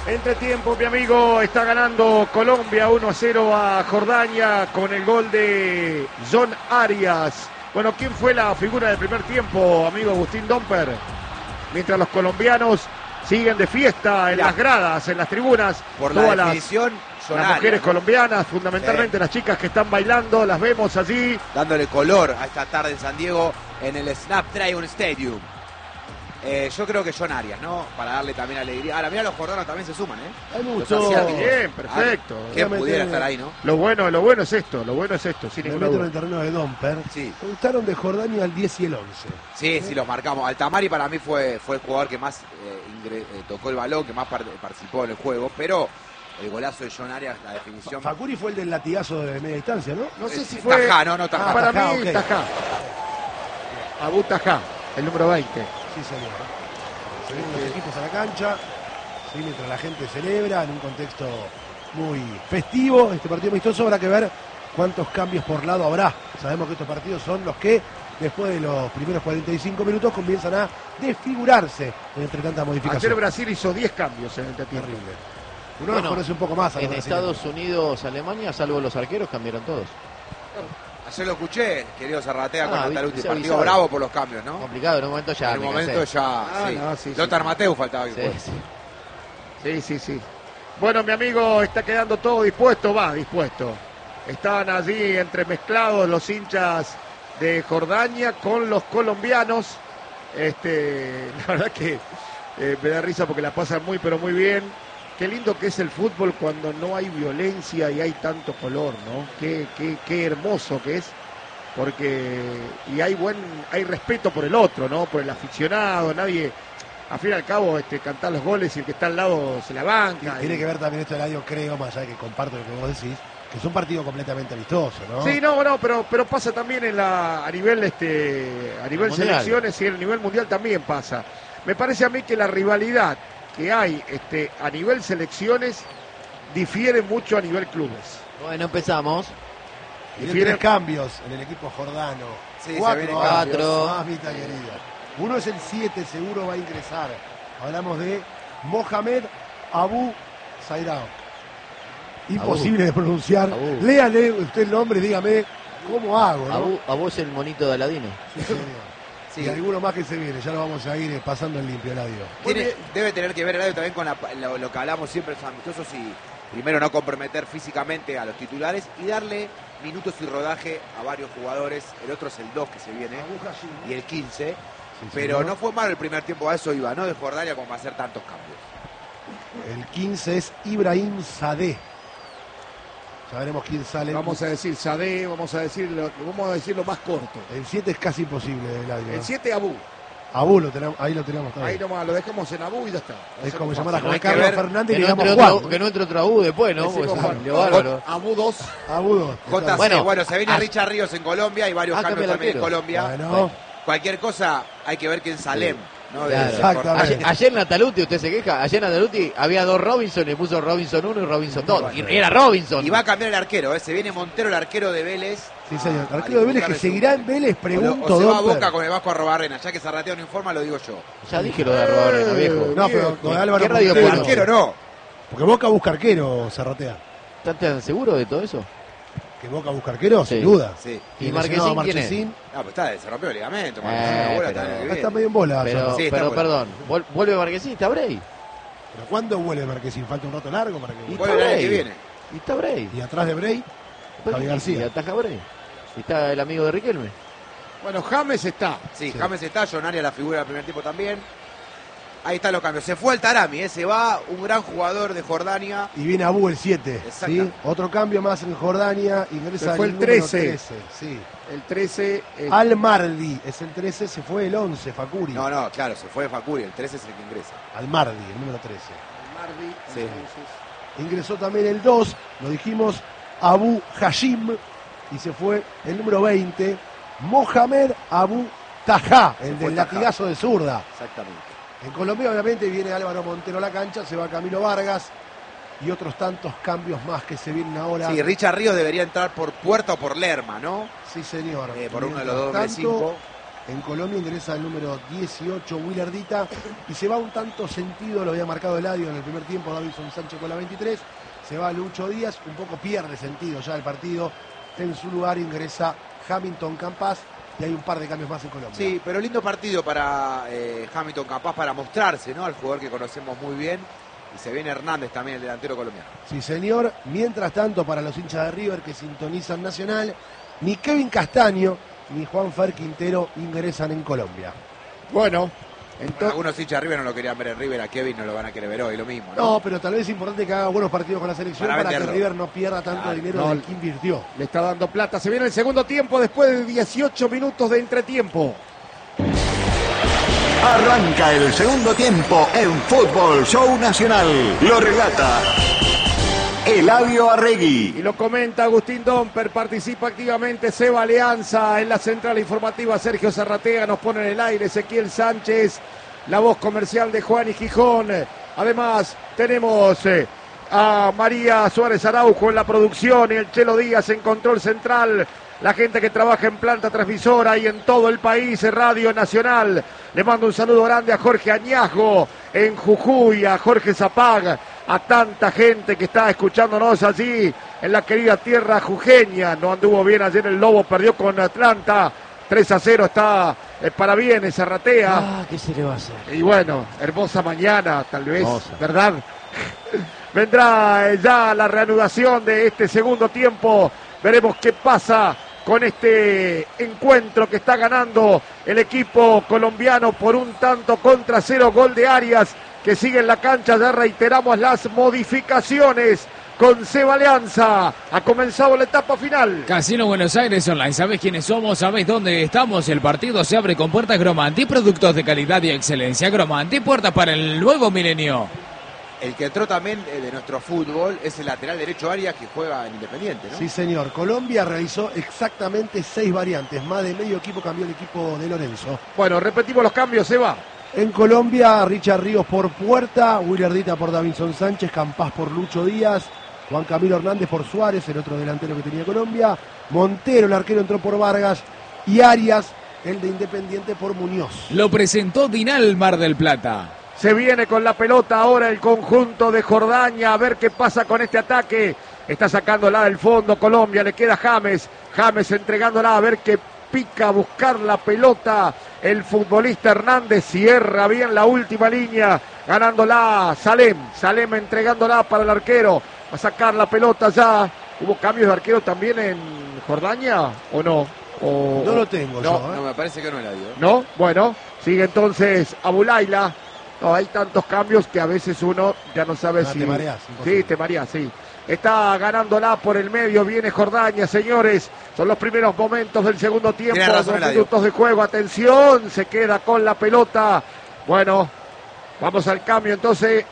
Entretiempo, mi amigo, está ganando Colombia 1-0 a Jordania con el gol de John Arias. Bueno, ¿quién fue la figura del primer tiempo, amigo Agustín Domper? Mientras los colombianos siguen de fiesta en las gradas, en las tribunas. Por la definición, las mujeres colombianas, fundamentalmente las chicas que están bailando, las vemos allí. Dándole color a esta tarde en San Diego en el Snapdragon Stadium. Yo creo que John Arias, ¿no? Para darle también alegría. Ahora, mira, los jordanos también se suman, ¿eh? Me gustó. Bien, perfecto. ¿Quién pudiera estar ahí, no? Lo bueno es esto, sin ninguna duda. En el terreno de Domper. Sí. Me gustaron de Jordania el 10 y el 11. Sí, sí, los marcamos. Altamari para mí fue el jugador que más tocó el balón, que más participó en el juego, pero el golazo de John Arias, la definición... Facuri fue el del latigazo de media distancia, ¿no? No sé si fue... Tajá, no Tajá. Para Tajá, mí, okay. Tajá. Abu Tajá, el número 20. Sí, señor. Se vienen los equipos a la cancha, ¿sí? Mientras la gente celebra en un contexto muy festivo. Este partido amistoso habrá que ver cuántos cambios por lado habrá. Sabemos que estos partidos son los que, después de los primeros 45 minutos, comienzan a desfigurarse entre tantas modificaciones. Ayer Brasil hizo 10 cambios en el terrible. Uno los conoce un poco más. En Estados Unidos, Alemania, salvo los arqueros, cambiaron todos. Ayer lo escuché, querido Zarratea, con Antaluti. Se Partido avisaba. bravo por los cambios, ¿no? Complicado, en un momento ya. En un momento ya, sí. No, sí, Lothar Matthäus faltaba que Sí, sí. Sí. Bueno, mi amigo, está quedando todo dispuesto, dispuesto. Estaban allí entremezclados los hinchas de Jordania con los colombianos. La verdad que me da risa porque la pasan muy, pero muy bien. Qué lindo que es el fútbol cuando no hay violencia y hay tanto color, ¿no? Qué hermoso que es, porque hay respeto por el otro, ¿no? Por el aficionado, nadie, al fin y al cabo, cantar los goles y el que está al lado se la banca. Tiene que ver también esto del año, creo, más allá de que comparto lo que vos decís, que es un partido completamente amistoso, ¿no? Sí, pero pasa también a nivel selecciones y a nivel mundial también pasa. Me parece a mí que la rivalidad que hay a nivel selecciones difiere mucho a nivel clubes. Bueno, empezamos. Tiene 3 cambios en el equipo jordano. Sí, 4 mamita querida. Uno es el 7, seguro va a ingresar. Hablamos de Mohamed Abu Zairao. Imposible de pronunciar. Abu. Léale usted el nombre, dígame cómo hago, ¿no? Abu es el monito de Aladino. Sí, señor. Sí. Y alguno más que se viene, ya lo vamos a ir pasando en limpio, Eladio. Debe tener que ver, Eladio, también con lo que hablamos siempre, los amistosos, y primero no comprometer físicamente a los titulares y darle minutos y rodaje a varios jugadores. El otro es el 2 que se viene y el 15. Sí, pero no fue malo el primer tiempo, a eso iba, ¿no? De Jordania como para hacer tantos cambios. El 15 es Ibrahim Sadeh. Ya veremos quién sale. Vamos a decir Sadeh, vamos a decirlo más corto. El 7 es casi imposible, Eladio. El 7 Abu. Abu ahí lo tenemos también. Ahí nomás, lo dejamos en Abu y ya está. Es como llamar a No Juan hay que Carlos ver Fernández y Que le no, damos entre Juan. otro, que no entre otro Abu después, ¿no? Decimos Porque Juan. salió bárbaro. Abu 2. Abu 2. JC, Bueno, se viene Richard Ríos en Colombia y varios cambios cambia el también en arquero. Colombia. Bueno. Cualquier cosa hay que ver quién Salem. ¿No? Claro. Exactamente. Ayer Nataluti, usted se queja, ayer Nataluti había 2 Robinson, le puso Robinson 1 y Robinson 2. Y era Robinson. Y va a cambiar el arquero, se viene Montero, el arquero de Vélez. Sí, señor. Arquero de Vélez que seguirá en Vélez, pregunto. O se va a Domper. Boca con el Vasco Arrobarrena, ya que Zarratea no informa, lo digo yo. Ya dije lo de Arrobarena, viejo. No, pero lo de Álvaro ¿Qué radio Montero. pone? Arquero no. Porque Boca busca arquero, Zarratea. ¿Están seguros de todo eso? Que Boca busca arquero, Sí. sin duda. Sí. ¿Y Y Marquesín lesionado a quién es? Marchesín. No, pues se rompió el ligamento. Pero- Acá está medio en bola. Pero, Zarratea. Sí, está pero bueno. perdón, ¿vuelve Marquesín? ¿Está Bray? Pero ¿cuándo vuelve Marquesín? Falta un rato largo para que Y vuelva. Vuelve el año Bray. que viene. Y está Bray. Y atrás de Bray, Javi Y García. ataja Bray. Y está el amigo de Riquelme. Bueno, James está. Sí, James está, John Arias la figura del primer tiempo también. Ahí están los cambios. Se fue el Tarami, se va un gran jugador de Jordania. Y viene Abu el 7. ¿sí? Exacto. Otro cambio más en Jordania. Ingresa Se fue el número 13. Sí. El 13. Al Mardi es el 13, se fue el 11, Facuri. No, claro, se fue Facuri, el 13 es el que ingresa. Al Mardi, el número 13. Mardi, Sí. entonces. Ingresó también el 2, lo dijimos, Abu Hashim. Y se fue el número 20, Mohamed Abu Tajá, el fue del Tajá. latigazo de zurda. Exactamente. En Colombia obviamente viene Álvaro Montero a la cancha, se va Camilo Vargas y otros tantos cambios más que se vienen ahora. Sí, Richard Ríos debería entrar por Puerta o por Lerma, ¿no? Sí, señor. Por uno de los Mientras dobles tanto, 5. En Colombia ingresa el número 18, Willardita, y se va un tanto sentido, lo había marcado Eladio en el primer tiempo, Davinson Sánchez con la 23, se va Lucho Díaz, un poco pierde sentido ya el partido, en su lugar ingresa Hamilton Campas, y hay un par de cambios más en Colombia. Sí, pero lindo partido para Hamilton Campas para mostrarse, ¿no? Al jugador que conocemos muy bien. Y se viene Hernández también, el delantero colombiano. Sí, señor. Mientras tanto, para los hinchas de River que sintonizan Nacional, ni Kevin Castaño ni Juanfer Quintero ingresan en Colombia. Bueno, Entonces, algunos hinchas de River no lo querían ver en River, a Kevin no lo van a querer ver hoy, lo mismo, ¿no? No, pero tal vez es importante que haga buenos partidos con la selección para que River no pierda tanto dinero del que invirtió. Le está dando plata. Se viene el segundo tiempo después de 18 minutos de entretiempo. Arranca el segundo tiempo en Fútbol Show Nacional. Lo relata Eladio Arregui. Y lo comenta Agustín Domper, participa activamente Seba Alianza en la central informativa. Sergio Zarratea nos pone en el aire, Ezequiel Sánchez, la voz comercial de Juan y Gijón. Además tenemos a María Suárez Araujo en la producción y el Chelo Díaz en control central. La gente que trabaja en planta transmisora y en todo el país, Radio Nacional. Le mando un saludo grande a Jorge Añasgo en Jujuy, a Jorge Zapag, a tanta gente que está escuchándonos allí en la querida tierra jujeña. No anduvo bien ayer el Lobo, perdió con Atlanta. 3-0 está para bien esa Zarratea. ¿Qué se le va a hacer? Y bueno, hermosa mañana, tal vez, Hermosa. ¿verdad? Vendrá ya la reanudación de este segundo tiempo. Veremos qué pasa con este encuentro que está ganando el equipo colombiano por 1-0 gol de Arias, que sigue en la cancha. Ya reiteramos las modificaciones con Seba Alianza. Ha comenzado la etapa final. Casino Buenos Aires Online. ¿Sabés quiénes somos? ¿Sabés dónde estamos? El partido se abre con puertas Gromanti, productos de calidad y excelencia. Gromanti, puertas para el nuevo milenio. El que entró también de nuestro fútbol es el lateral derecho Arias, que juega en Independiente, ¿no? Sí, señor. Colombia realizó exactamente 6 variantes. Más de medio equipo cambió el equipo de Lorenzo. Bueno, repetimos los cambios, Seba. En Colombia, Richard Ríos por Puerta, Willardita por Davinson Sánchez, Campas por Lucho Díaz, Juan Camilo Hernández por Suárez, el otro delantero que tenía Colombia, Montero, el arquero, entró por Vargas, y Arias, el de Independiente, por Muñoz. Lo presentó Dinal Mar del Plata. Se viene con la pelota ahora el conjunto de Jordaña. A ver qué pasa con este ataque. Está sacándola del fondo Colombia. Le queda James. James entregándola. A ver qué pica a buscar la pelota. El futbolista Hernández cierra bien la última línea. Ganándola Salem. Salem entregándola para el arquero. Va a sacar la pelota ya. ¿Hubo cambios de arquero también en Jordaña o no? No lo tengo no, yo. No, me parece que no era Dios. ¿No? Bueno, sigue entonces Abulaila. No, hay tantos cambios que a veces uno ya no sabe si... Te mareás. Imposible. Sí, te mareás, sí. Está ganándola por el medio, viene Jordaña, señores. Son los primeros momentos del segundo tiempo. Tiene razón, 2 minutos de juego, atención, se queda con la pelota. Bueno, vamos al cambio, entonces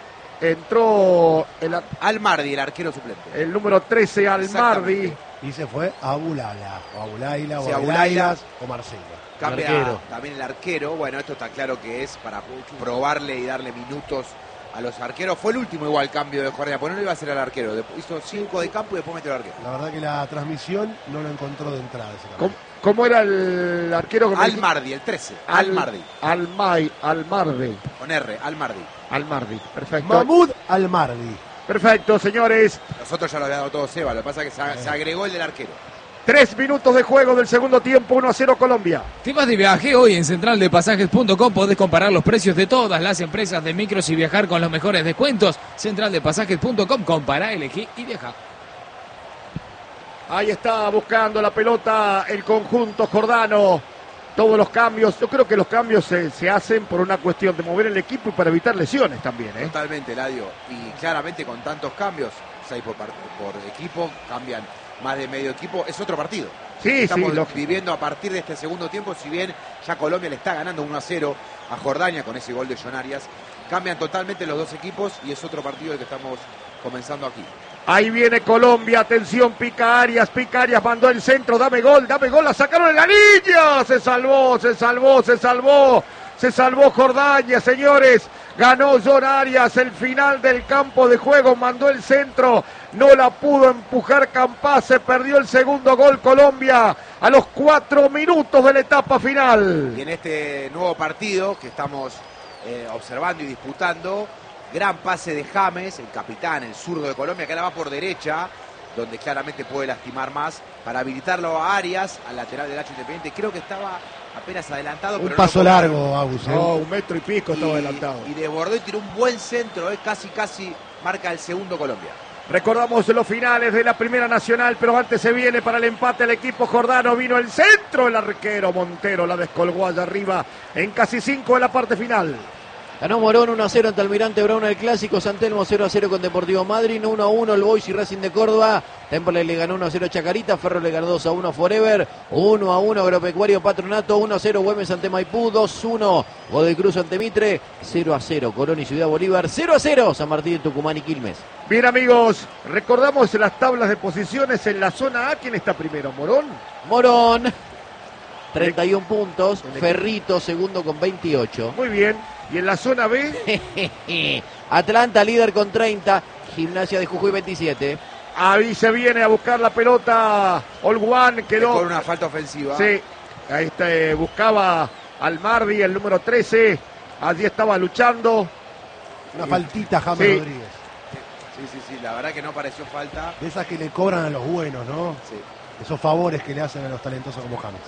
entró Almardi, el arquero suplente. el número 13, Almardi. Y se fue Abulala, o Abulaila, Sí, o Abulaila. Abulaylas, o Marcelo. Cambia arquero. también el arquero. Bueno, esto está claro que es para probarle y darle minutos a los arqueros. Fue el último igual cambio de Jorge, porque no le iba a hacer al arquero. Hizo 5 de campo y después metió al arquero. La verdad que la transmisión no lo encontró de entrada ese cambio. ¿Cómo era el arquero? que me dijiste? Almardi, el 13. Almardi. Almardi. Con R, Almardi. Almardi, perfecto. Mahmoud Almardi. Perfecto, señores. Nosotros ya lo había dado todo Seba, lo que pasa es que se agregó el del arquero. 3 minutos de juego del segundo tiempo, 1-0 Colombia. ¿Te vas de viaje? Hoy en centraldepasajes.com podés comparar los precios de todas las empresas de micros y viajar con los mejores descuentos. Centraldepasajes.com, compará, elegí y viaja. Ahí está buscando la pelota el conjunto jordano. Todos los cambios, yo creo que los cambios se hacen por una cuestión de mover el equipo y para evitar lesiones también, ¿eh? Totalmente, Eladio. Y claramente con tantos cambios, 6 por equipo, cambian más de medio equipo, es otro partido. Sí, Estamos lógico. viviendo a partir de este segundo tiempo, si bien ya Colombia le está ganando 1-0 a Jordania con ese gol de John Arias, cambian totalmente los dos equipos y es otro partido el que estamos comenzando aquí. Ahí viene Colombia, atención, pica Arias, mandó el centro, dame gol, la sacaron en la línea, se salvó Jordaña, señores, ganó John Arias, el final del campo de juego, mandó el centro, no la pudo empujar Campas, se perdió el segundo gol Colombia, a los 4 minutos de la etapa final. Y en este nuevo partido que estamos observando y disputando, gran pase de James, el capitán, el zurdo de Colombia, que ahora va por derecha, donde claramente puede lastimar más, para habilitarlo a Arias, al lateral del Hacho Independiente. Creo que estaba apenas adelantado. Un pero paso no largo, Agus. No, 1 metro y pico estaba adelantado. Y desbordó y tiró un buen centro, casi marca el segundo Colombia. Recordamos los finales de la Primera Nacional, pero antes se viene para el empate el equipo jordano. Vino el centro, el arquero Montero la descolgó allá arriba en casi 5 de la parte final. Ganó Morón 1-0 ante Almirante Brown el clásico. San Telmo 0-0 con Deportivo Madryn. 1-1 el Boys y Racing de Córdoba. Temple le ganó 1-0 Chacarita. Ferro le ganó 2-1 Forever. 1-1 Agropecuario Patronato. 1-0 Güemes ante Maipú. 2-1 Godoy Cruz ante Mitre. 0-0 Colón y Ciudad Bolívar. 0-0 San Martín de Tucumán y Quilmes. Bien, amigos, recordamos las tablas de posiciones en la zona A. ¿Quién está primero? ¿Morón? Morón 31 puntos. Ferrito segundo con 28. Muy bien. ¿Y en la zona B? Atlanta líder con 30. Gimnasia de Jujuy 27. Ahí se viene a buscar la pelota. Olguán quedó. Con una falta ofensiva. Sí, ahí está, buscaba al Mardi, el número 13. Allí estaba luchando. Una faltita James Sí. Rodríguez. Sí, la verdad que no pareció falta. De esas que le cobran a los buenos, ¿no? Sí. Esos favores que le hacen a los talentosos como James.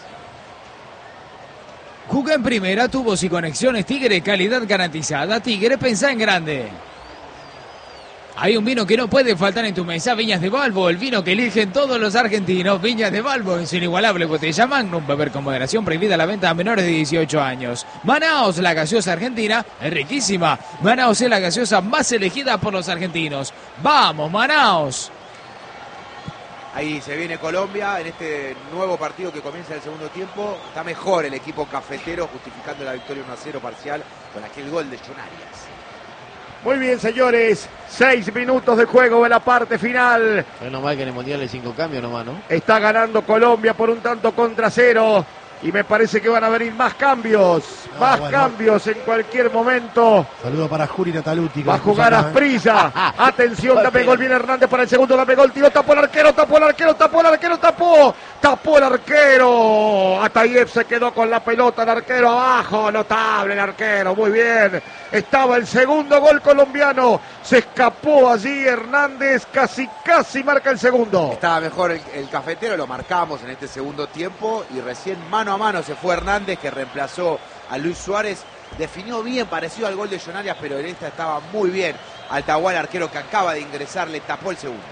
Jugó en primera, tubos y conexiones Tigre, calidad garantizada. Tigre, pensá en grande. Hay un vino que no puede faltar en tu mesa, Viñas de Balbo, el vino que eligen todos los argentinos. Viñas de Balbo en su inigualable botella Magnum, beber con moderación, prohibida la venta a menores de 18 años. Manaos, la gaseosa argentina, es riquísima. Manaos es la gaseosa más elegida por los argentinos. ¡Vamos, Manaos! Ahí se viene Colombia en este nuevo partido que comienza el segundo tiempo. Está mejor el equipo cafetero, justificando la victoria 1-0 parcial con aquel gol de John Arias. Muy bien, señores. 6 minutos de juego en la parte final. Menos mal que en el Mundial hay 5 cambios nomás, ¿no? Está ganando Colombia por 1-0. Y me parece que van a venir más cambios. Más bueno. cambios en cualquier momento. Saludo para Juri Nataluti. Va a jugar Asprilla. Atención, dame gol. Viene Hernández para el segundo. Dame gol. Tiró, tapó el arquero. Tapó el arquero. Tapó el arquero. Tapó el arquero. Atayev se quedó con la pelota. El arquero abajo. Notable el arquero. Muy bien. Estaba el segundo gol colombiano. Se escapó allí Hernández. Casi marca el segundo. Estaba mejor el cafetero, lo marcamos en este segundo tiempo y recién mano a mano se fue Hernández, que reemplazó a Luis Suárez. Definió bien, parecido al gol de John Arias, pero en esta estaba muy bien. Altahual, arquero que acaba de ingresar, le tapó el segundo.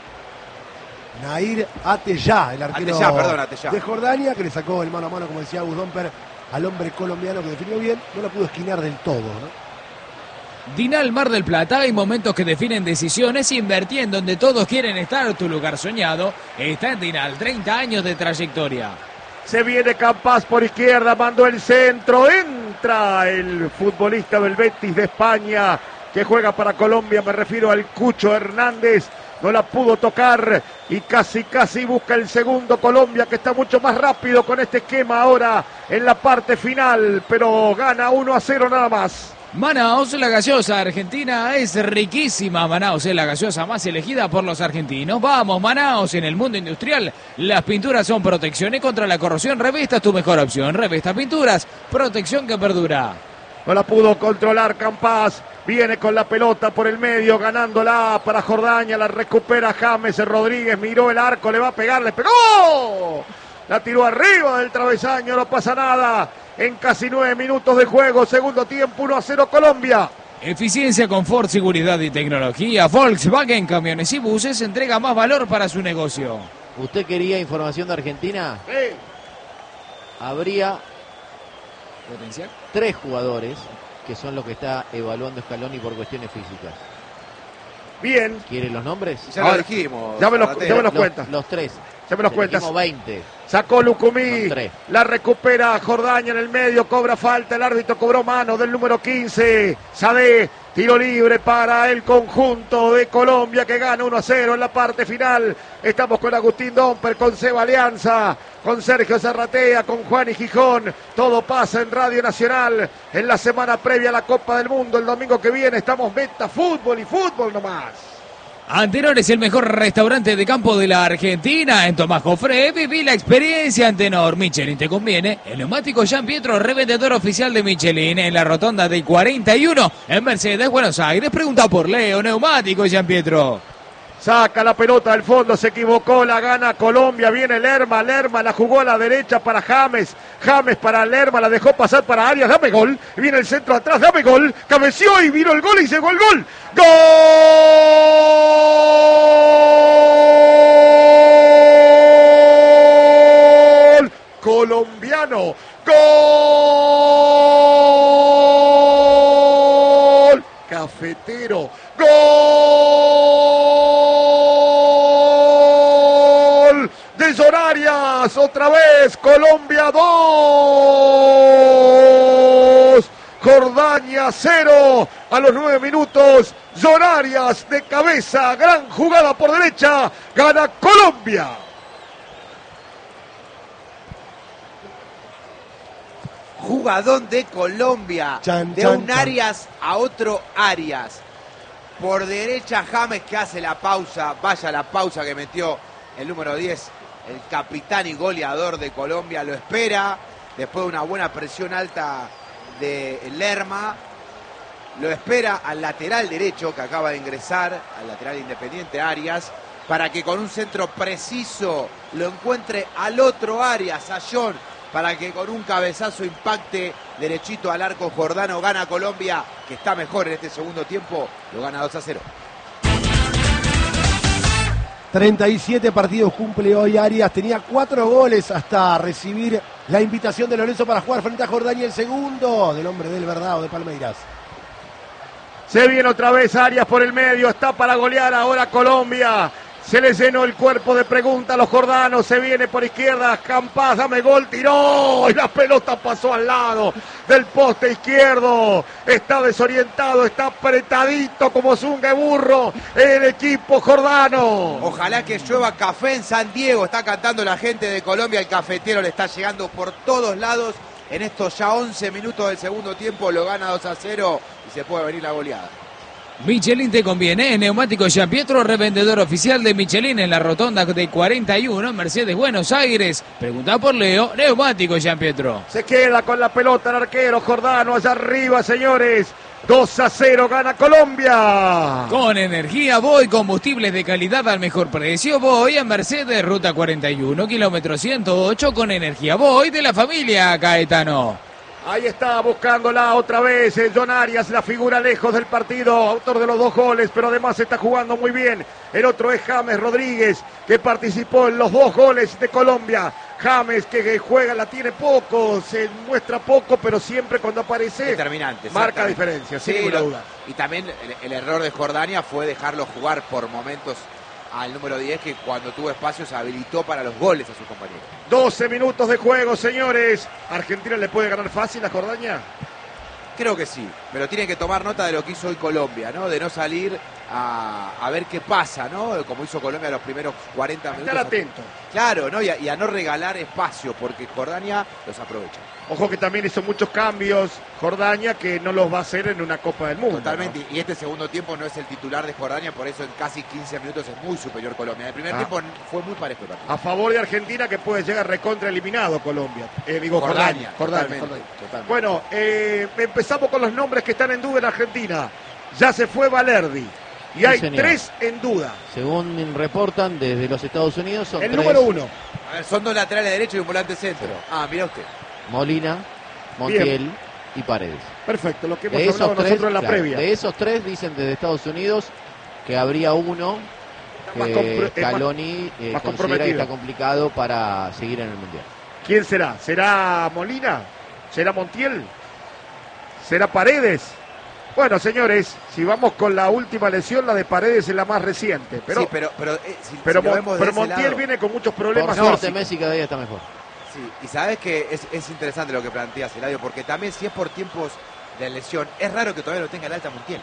Nair Ateyá, el arquero Ateyá. de Jordania, que le sacó el mano a mano, como decía Gus Domper, al hombre colombiano que definió bien. No la pudo esquinar del todo, ¿no? Dinal Mar del Plata, hay momentos que definen decisiones. Invertí en donde todos quieren estar. Tu lugar soñado está en Dinal. 30 años de trayectoria. Se viene Campas por izquierda, mandó el centro, entra el futbolista del Betis de España que juega para Colombia, me refiero al Cucho Hernández, no la pudo tocar y casi busca el segundo Colombia, que está mucho más rápido con este esquema ahora en la parte final, pero gana 1-0 nada más. Manaos, la gaseosa argentina es riquísima. Manaos es la gaseosa más elegida por los argentinos. Vamos, Manaos, en el mundo industrial las pinturas son protecciones contra la corrosión. Revesta es tu mejor opción. Revesta Pinturas, protección que perdura. No la pudo controlar Campas, viene con la pelota por el medio, ganándola para Jordania, la recupera James Rodríguez, miró el arco, le va a pegar, le pegó. La tiró arriba del travesaño, no pasa nada. En casi 9 minutos de juego, segundo tiempo, 1-0 Colombia. Eficiencia, confort, seguridad y tecnología. Volkswagen Camiones y Buses entrega más valor para su negocio. ¿Usted quería información de Argentina? Sí. Habría Potencial. 3 jugadores que son los que está evaluando Scaloni por cuestiones físicas. Bien, ¿Quiere los nombres? Ya Ahora, lo dijimos. ya me los Zaratero. cuenta. Los 3. Ya me los cuentas. 20. Sacó Lucumí, Son 3. la recupera Jordania en el medio, cobra falta, el árbitro cobró mano del número 15, Sadé, tiro libre para el conjunto de Colombia que gana 1-0 en la parte final. Estamos con Agustín Domper, con Seba Alianza, con Sergio Zarratea, con Juan y Gijón. Todo pasa en Radio Nacional en la semana previa a la Copa del Mundo. El domingo que viene estamos meta fútbol y fútbol nomás. Antenor es el mejor restaurante de campo de la Argentina. En Tomás Jofré viví la experiencia Antenor. Michelin te conviene. El neumático Jean Pietro, revendedor oficial de Michelin en la rotonda de 41 en Mercedes, Buenos Aires. Pregunta por Leo, neumático Jean Pietro. Saca la pelota del fondo, se equivocó, la gana Colombia, viene Lerma, la jugó a la derecha para James, James para Lerma, la dejó pasar para Arias, dame gol, viene el centro atrás, dame gol, cabeció y vino el gol y llegó el gol, ¡gol! Colombiano, ¡gol! Cafetero, ¡gol! De Zorarias, otra vez, Colombia 2, Jordania 0, a los 9 minutos, Zorarias de cabeza, gran jugada por derecha, gana Colombia. Jugadón de Colombia, de un Arias a otro Arias. Por derecha James que hace la pausa, vaya la pausa que metió el número 10, el capitán y goleador de Colombia, lo espera, después de una buena presión alta de Lerma, lo espera al lateral derecho que acaba de ingresar, al lateral independiente Arias, para que con un centro preciso lo encuentre al otro Arias, a John, para que con un cabezazo impacte derechito al arco Jordano. Gana Colombia, que está mejor en este segundo tiempo, lo gana 2-0. 37 partidos cumple hoy Arias, tenía 4 goles hasta recibir la invitación de Lorenzo para jugar frente a Jordania, el segundo del hombre del Verdado de Palmeiras. Se viene otra vez Arias por el medio, está para golear ahora Colombia. Se les llenó el cuerpo de preguntas a los jordanos, se viene por izquierda, Campás, dame gol, tiró, y la pelota pasó al lado del poste izquierdo, está desorientado, está apretadito como zunga de burro el equipo jordano. Ojalá que llueva café en San Diego, está cantando la gente de Colombia, el cafetero le está llegando por todos lados, en estos ya 11 minutos del segundo tiempo, lo gana 2-0 y se puede venir la goleada. Michelin te conviene, neumático Jean Pietro, revendedor oficial de Michelin en la rotonda de 41, Mercedes, Buenos Aires. Pregunta por Leo, neumático Jean Pietro. Se queda con la pelota el arquero jordano, allá arriba, señores. 2-0 gana Colombia. Con energía Voy, combustibles de calidad al mejor precio. Voy a Mercedes, ruta 41, kilómetro 108, con energía Voy de la familia Caetano. Ahí está buscándola otra vez John Arias, la figura lejos del partido, autor de los 2 goles, pero además está jugando muy bien. El otro es James Rodríguez, que participó en los 2 goles de Colombia. James que juega, la tiene poco, se muestra poco, pero siempre cuando aparece determinante, marca diferencia, sin ninguna duda. Y también el error de Jordania fue dejarlo jugar por momentos al número 10, que cuando tuvo espacio se habilitó para los goles a sus compañeros. 12 minutos de juego, señores. ¿Argentina le puede ganar fácil a Jordania? Creo que sí, pero tienen que tomar nota de lo que hizo hoy Colombia, ¿no? De no salir a ver qué pasa, ¿no? Como hizo Colombia los primeros 40 minutos. Estar atento. Claro, ¿no? Y a no regalar espacio, porque Jordania los aprovecha. Ojo que también hizo muchos cambios Jordania que no los va a hacer en una Copa del Mundo. Totalmente, ¿no? Y este segundo tiempo no es el titular de Jordania, por eso en casi 15 minutos es muy superior Colombia. En el primer tiempo fue muy parejo el partido. A favor de Argentina, que puede llegar recontra eliminado Jolombia. Jordania. Totalmente. Bueno, empezamos con los nombres que están en duda en Argentina. Ya se fue Valerdi. Y hay 3 en duda. Según reportan desde los Estados Unidos, son el 3. número 1. A ver, son 2 laterales derechos y un volante centro. Ah, mira usted. Molina, Montiel y Paredes. Perfecto, lo que hemos hablado nosotros en la previa. De esos 3 dicen desde Estados Unidos que habría uno que Scaloni considera que está complicado para seguir en el Mundial. ¿Quién será? ¿Será Molina? ¿Será Montiel? ¿Será Paredes? Bueno, señores, si vamos con la última lesión, la de Paredes es la más reciente. Pero, sí, pero Montiel viene con muchos problemas. Por suerte Messi cada día está mejor. Sí, y sabes que es interesante lo que planteas, Eladio, porque también si es por tiempos de lesión, es raro que todavía lo tenga el alta Montiel.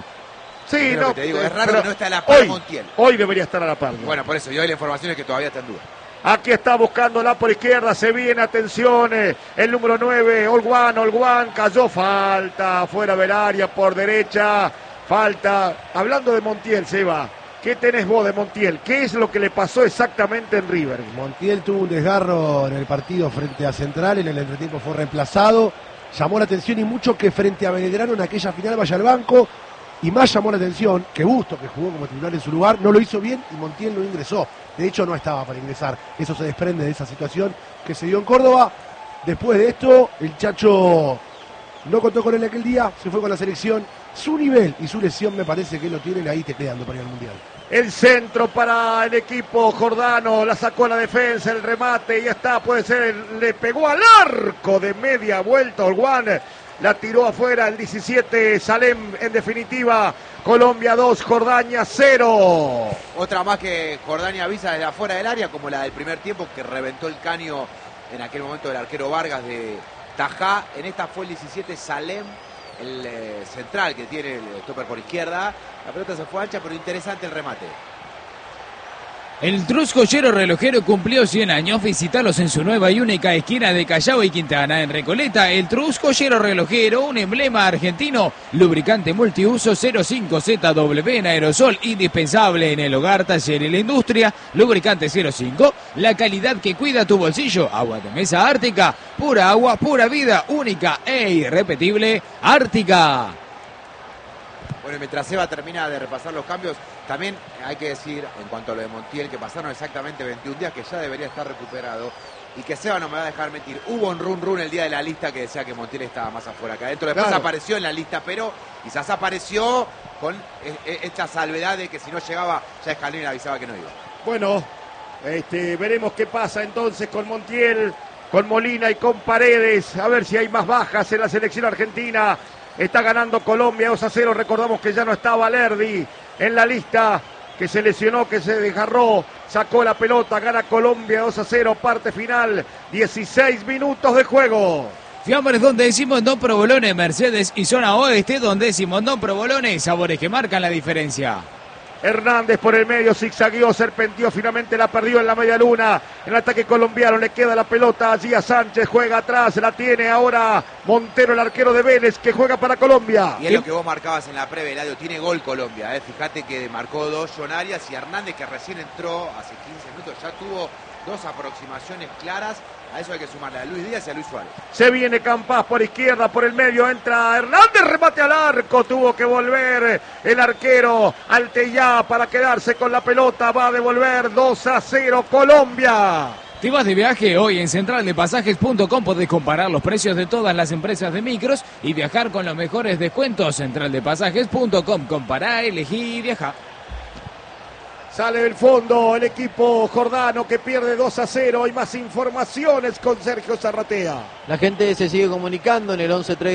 Sí, no, te digo, es raro que no esté a la par Montiel. Hoy debería estar a la par. Bueno, por eso, y hoy la información es que todavía está en duda. Aquí está buscándola por izquierda, se viene, atención, el número 9, Olguán, cayó, falta, fuera del área, por derecha, falta. Hablando de Montiel, Seba, ¿Qué tenés vos de Montiel? ¿Qué es lo que le pasó exactamente en River? Montiel tuvo un desgarro en el partido frente a Central, en el entretiempo fue reemplazado. Llamó la atención y mucho que frente a Belgrano en aquella final vaya al banco. Y más llamó la atención que Busto, que jugó como titular en su lugar, no lo hizo bien y Montiel no ingresó. De hecho, no estaba para ingresar. Eso se desprende de esa situación que se dio en Córdoba. Después de esto, el Chacho no contó con él aquel día, se fue con la selección. Su nivel y su lesión me parece que lo tienen ahí tecleando para ir al Mundial. El centro para el equipo jordano, la sacó a la defensa, el remate, y ya está, puede ser, le pegó al arco de media vuelta Olguán. La tiró afuera el 17, Salem en definitiva, Colombia 2, Jordania 0. Otra más que Jordania avisa desde afuera del área, como la del primer tiempo que reventó el caño en aquel momento del arquero Vargas de Tajá. En esta fue el 17, Salem, el central que tiene el stopper por izquierda. La pelota se fue ancha, pero interesante el remate. El Trus Joyero Relojero cumplió 100 años. Visítalos en su nueva y única esquina de Callao y Quintana. En Recoleta, el Trus Joyero Relojero, un emblema argentino. Lubricante multiuso 05ZW en aerosol, indispensable en el hogar, taller y la industria. Lubricante 05, la calidad que cuida tu bolsillo. Agua de mesa Ártica, pura agua, pura vida, única e irrepetible. Ártica. Bueno, mientras Seba termina de repasar los cambios, también hay que decir, en cuanto a lo de Montiel, que pasaron exactamente 21 días, que ya debería estar recuperado, y que Seba no me va a dejar mentir. Hubo un run el día de la lista que decía que Montiel estaba más afuera que adentro. Después apareció en la lista, pero quizás apareció con esta salvedad de que si no llegaba, ya Scaloni le avisaba que no iba. Bueno, veremos qué pasa entonces con Montiel, con Molina y con Paredes. A ver si hay más bajas en la selección argentina. Está ganando Colombia 2-0. Recordamos que ya no está Valerdi en la lista, que se lesionó, que se desgarró. Sacó la pelota, gana Colombia 2-0. Parte final, 16 minutos de juego. Fiambres donde decimos Don Provolone, Mercedes y zona oeste donde decimos Don Provolone, sabores que marcan la diferencia. Hernández por el medio, zigzagueó, serpenteó, finalmente la perdió en la media luna. En el ataque colombiano le queda la pelota allí a Sánchez, juega atrás, la tiene ahora Montero, el arquero de Vélez, que juega para Colombia. Y es lo que vos marcabas en la previa, Eladio, tiene gol Colombia, fíjate que marcó 2 John Arias y Hernández, que recién entró hace 15 minutos, ya tuvo 2 aproximaciones claras. A eso hay que sumarle a Luis Díaz y a Luis Suárez. Se viene Campas por izquierda, por el medio entra Hernández, remate al arco, tuvo que volver el arquero Alteyá para quedarse con la pelota, va a devolver 2-0 Colombia. ¿Te vas de viaje? Hoy en centraldepasajes.com podés comparar los precios de todas las empresas de micros y viajar con los mejores descuentos. Centraldepasajes.com, compará, elegí y viajá. Sale del fondo el equipo jordano que pierde 2-0. Hay más informaciones con Sergio Zarratea. La gente se sigue comunicando en el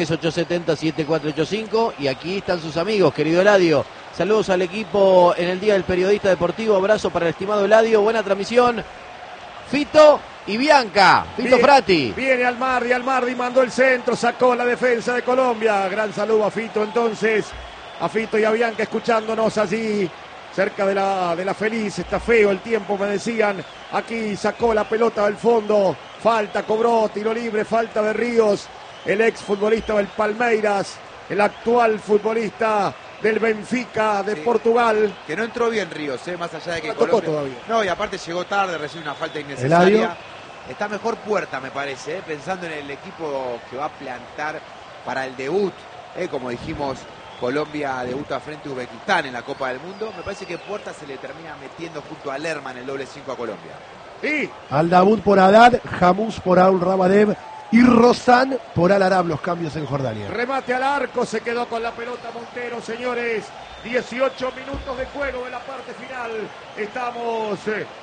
11-3-870-7485 y aquí están sus amigos, querido Eladio. Saludos al equipo en el Día del Periodista Deportivo. Abrazo para el estimado Eladio. Buena transmisión. Fito y Bianca. Fito Frati. Viene Almardi mandó el centro, sacó la defensa de Colombia. Gran saludo a Fito entonces. A Fito y a Bianca escuchándonos allí. Cerca de la Feliz, está feo el tiempo, me decían. Aquí sacó la pelota del fondo. Falta, cobró, tiro libre, falta de Ríos. El ex futbolista del Palmeiras, el actual futbolista del Benfica de Portugal. Que no entró bien Ríos, más allá de que no tocó Colombia... todavía. No, y aparte llegó tarde, recibe una falta innecesaria. Está mejor Puerta, me parece, pensando en el equipo que va a plantar para el debut. Como dijimos, Colombia debuta frente a Uzbekistán en la Copa del Mundo. Me parece que Puerta se le termina metiendo junto a Lerma en el doble 5 a Colombia. Sí. Al-Dawood por Haddad, Jamús por Aul Rabadev y Rozán por Al-Arab, los cambios en Jordania. Remate al arco, se quedó con la pelota Montero, señores. 18 minutos de juego de la parte final. Estamos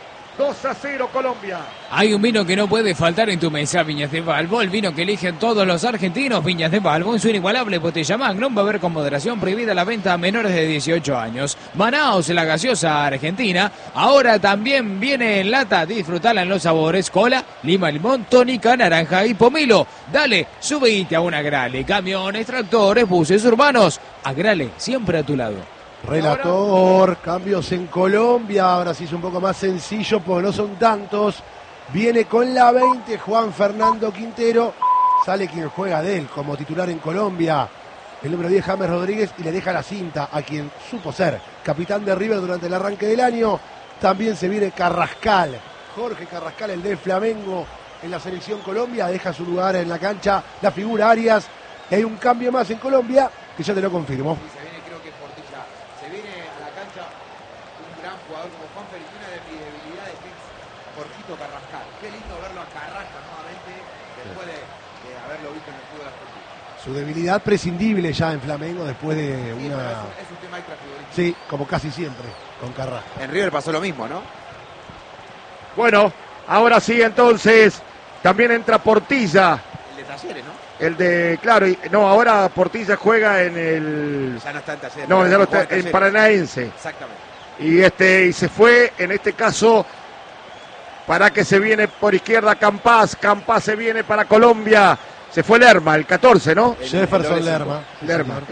2-0 Colombia. Hay un vino que no puede faltar en tu mesa, Viñas de Balbo, el vino que eligen todos los argentinos. Viñas de Balbo en su inigualable botella Magnum, va a haber con moderación, prohibida la venta a menores de 18 años. Manaos, la gaseosa argentina, ahora también viene en lata. Disfrutala en los sabores cola, lima, limón, tónica, naranja y pomelo. Dale, subite a una Agrale, camiones, tractores, buses urbanos. Agrale, siempre a tu lado. Relator, cambios en Colombia, ahora sí es un poco más sencillo porque no son tantos. Viene con la 20 Juan Fernando Quintero, sale quien juega de él como titular en Colombia, el número 10 James Rodríguez, y le deja la cinta a quien supo ser capitán de River durante el arranque del año. También se viene Carrascal, Jorge Carrascal, el de Flamengo en la selección Colombia, deja su lugar en la cancha la figura Arias. Y hay un cambio más en Colombia que ya te lo confirmo. Y se viene, creo que Portilla, se viene a la cancha un gran jugador como Juanfer, y una de mis debilidades que es Jorgito Carrascal. Qué lindo verlo a Carrascal nuevamente después de haberlo visto en el fútbol argentino. Su debilidad prescindible ya en Flamengo después de Sí, una... es un tema extrafutbolístico. Sí, como casi siempre con Carrascal. En River pasó lo mismo, ¿no? Bueno, ahora sí entonces, también entra Portilla. El de Talleres, ¿no? El de, claro, no, ahora Portilla juega en el... Ya no está en Talleres. No, ya no está juega en Talleres. Paranaense. Exactamente. Y se fue, en este caso, para que se viene por izquierda Campas se viene para Colombia. Se fue Lerma, el 14, ¿no? Jefferson el doble Lerma. Lerma.